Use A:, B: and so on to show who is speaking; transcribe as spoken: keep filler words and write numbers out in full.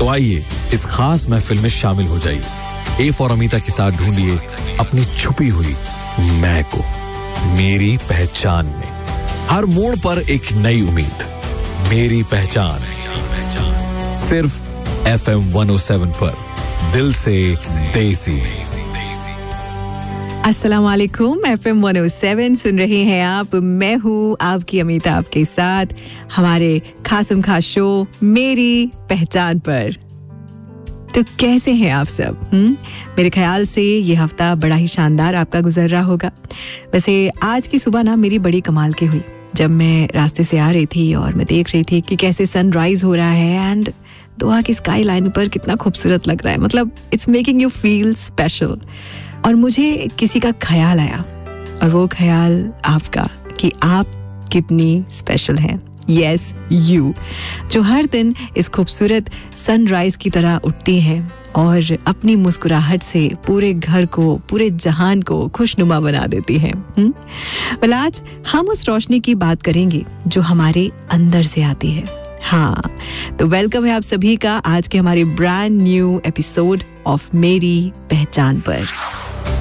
A: तो आइए इस खास महफिल में शामिल हो जाइए। ए फॉर अमीता के साथ ढूंढिए अपनी छुपी हुई मैं को मेरी पहचान में। हर मोड़ पर एक नई उम्मीद, मेरी पहचान, सिर्फ F M one O seven पर, दिल से देसी।
B: अस्सलाम वालेकुम, F M one O seven सुन रहे हैं आप। मैं हूँ आपकी अमीता आपके साथ हमारे खासम खास शो मेरी पहचान पर। तो कैसे हैं आप सब? हुँ? मेरे ख्याल से ये हफ्ता बड़ा ही शानदार आपका गुजर रहा होगा। वैसे आज की सुबह ना मेरी बड़ी कमाल की हुई। जब मैं रास्ते से आ रही थी और मैं देख रही थी कि कैसे सनराइज हो रहा है एंड दोहा की स्काई लाइन पर कितना खूबसूरत लग रहा है। मतलब it's making you feel special. और मुझे किसी का ख्याल आया, और वो ख्याल आपका, कि आप कितनी स्पेशल हैं। यस, यू, जो हर दिन इस खूबसूरत सनराइज की तरह उठती हैं और अपनी मुस्कुराहट से पूरे घर को, पूरे जहान को खुशनुमा बना देती हैं। well, आज हम उस रोशनी की बात करेंगे जो हमारे अंदर से आती है। हाँ, तो वेलकम है आप सभी का आज के हमारे ब्रांड न्यू एपिसोड ऑफ मेरी पहचान पर।